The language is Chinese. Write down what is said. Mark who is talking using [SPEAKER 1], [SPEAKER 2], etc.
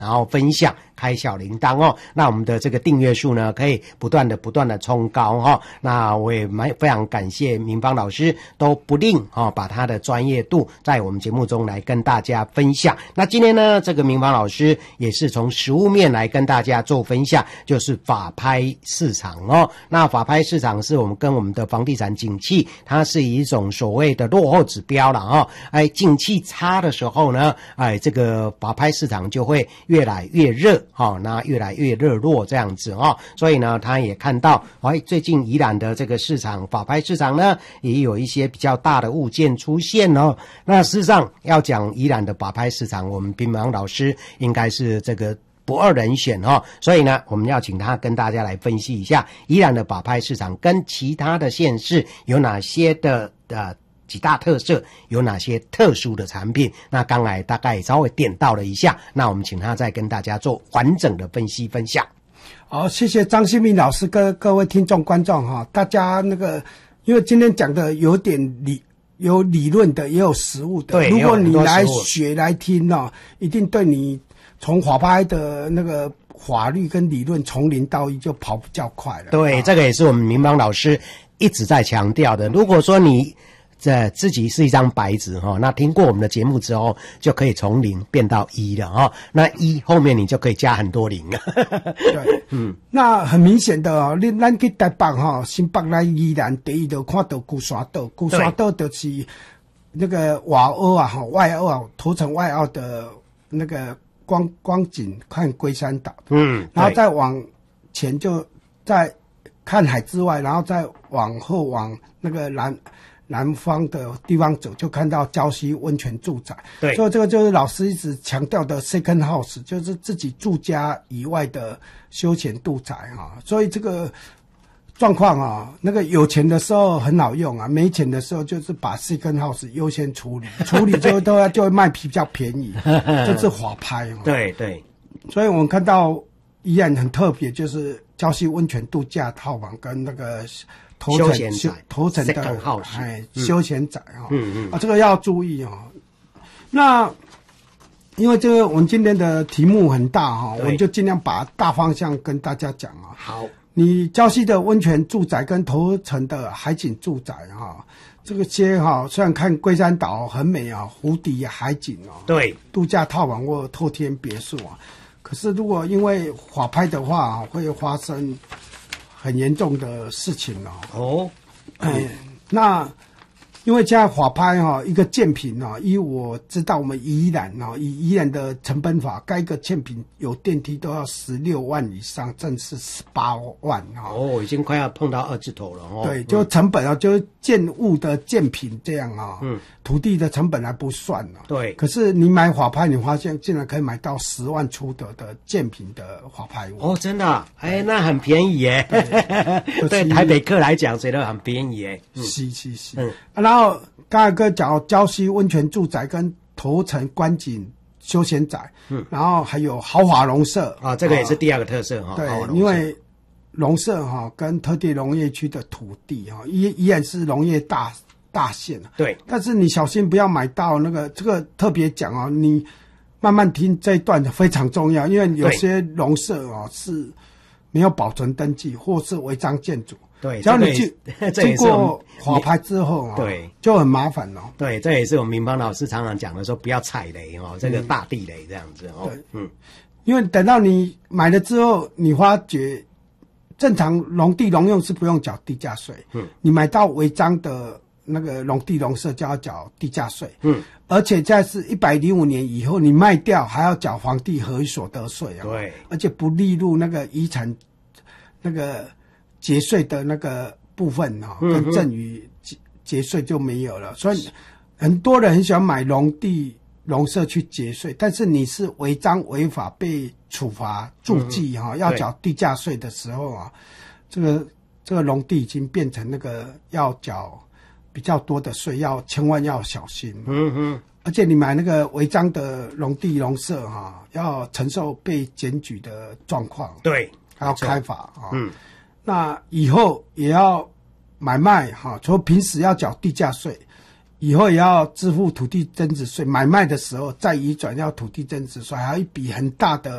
[SPEAKER 1] 然后分享，开小铃铛哦。那我们的这个订阅数呢，可以不断的冲高哦。那我也非常感谢明芳老师都不吝把他的专业度在我们节目中来跟大家分享。那今天呢，这个明芳老师也是从实务面来跟大家做分享，就是法拍市场哦。那法拍市场是我们跟我们的房地产景气，它是一种所谓的落后指标了哦。景气差的时候呢，这个法拍市场就会越来越热那越来越热络这样子所以呢，他也看到最近宜兰的这个市场法拍市场呢，也有一些比较大的物件出现哦。那事实上要讲宜兰的法拍市场，我们平芒老师应该是这个不二人选所以呢，我们要请他跟大家来分析一下宜兰的法拍市场跟其他的县市有哪些的几大特色，有哪些特殊的产品。那刚才大概也稍微点到了一下，那我们请他再跟大家做完整的分析分享。
[SPEAKER 2] 好，谢谢张新民老师跟各位听众观众大家因为今天讲的有点有理论的，也有实务的。
[SPEAKER 1] 对，
[SPEAKER 2] 如果你来学来听一定对你从法拍的那个法律跟理论从零到一就跑比较快了。
[SPEAKER 1] 对，这个也是我们明芳老师一直在强调的。如果说你自己是一张白纸那听过我们的节目之后，就可以从0变到1了那1后面你就可以加很多0了。
[SPEAKER 2] 对，那很明显的咱去台北新北来宜兰，第一就看到鼓山岛，鼓山岛就是那个外澳外澳头城外澳的那个光景看龟山岛，然后再往前就在看海之外，然后再往后往那个南方的地方走，就看到礁溪温泉住宅。
[SPEAKER 1] 对，
[SPEAKER 2] 所以这个就是老师一直强调的 second house， 就是自己住家以外的休闲住宅所以这个状况那个有钱的时候很好用没钱的时候就是把 second house 优先处理就会卖比较便宜，就是法拍
[SPEAKER 1] 对对，
[SPEAKER 2] 所以我们看到宜兰很特别，就是礁溪温泉度假套房跟那个头城的休闲宅这个要注意那因为这个我们今天的题目很大我们就尽量把大方向跟大家讲
[SPEAKER 1] 好，
[SPEAKER 2] 你礁溪的温泉住宅跟头城的海景住宅这个些虽然看龟山岛很美湖底海景
[SPEAKER 1] 对，
[SPEAKER 2] 度假套房或透天别墅可是如果因为法拍的话会发生很严重的事情那因为现在法拍一个建坪依我知道我们宜兰以宜兰的成本法，盖一个建坪有电梯都要16万以上，正是18万
[SPEAKER 1] 已经快要碰到2字头了
[SPEAKER 2] 对，就成本就是建物的建坪这样土地的成本还不算
[SPEAKER 1] 对，
[SPEAKER 2] 可是你买法拍，你发现竟然可以买到10万出的建坪的法拍屋
[SPEAKER 1] 真的那很便宜耶。对台北客来讲觉得很便宜耶。
[SPEAKER 2] 是然后刚才哥讲礁溪温泉住宅跟头城观景休闲宅然后还有豪华农舍
[SPEAKER 1] 这个也是第二个特色
[SPEAKER 2] 对，因为农舍跟特地农业区的土地依然是农业大县
[SPEAKER 1] 对，
[SPEAKER 2] 但是你小心不要买到这个特别讲你慢慢听这一段非常重要，因为有些农舍是没有保存登记或是违章建筑。
[SPEAKER 1] 对，
[SPEAKER 2] 只要你经过法拍之后
[SPEAKER 1] 对，
[SPEAKER 2] 就很麻烦
[SPEAKER 1] 对，这也是我们明芳老师常常讲的，说不要踩雷这个大地雷这样子
[SPEAKER 2] 对，因为等到你买了之后，你发觉正常农地农用是不用缴地价税，你买到违章的那个农地农舍就要缴地价税，而且在是105年以后你卖掉还要缴房地合一所得税
[SPEAKER 1] 对，
[SPEAKER 2] 而且不列入那个遗产那个节税的那个部分跟赠与节税就没有了，所以很多人很喜欢买农地农舍去节税，但是你是违章违法被处罚注记要缴地价税的时候这个农地已经变成那个要缴比较多的税，千万要小心而且你买那个违章的农地农舍要承受被检举的状况，
[SPEAKER 1] 对，
[SPEAKER 2] 还要开罚那以后也要买卖除了平时要缴地价税， 以后也要支付土地增值税，买卖的时候再移转要土地增值税，还有一笔很大的